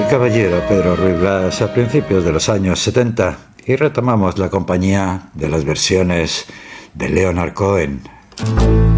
caballero Pedro Ruiz Blas a principios de los años 70 y retomamos la compañía de las versiones de Leonard Cohen.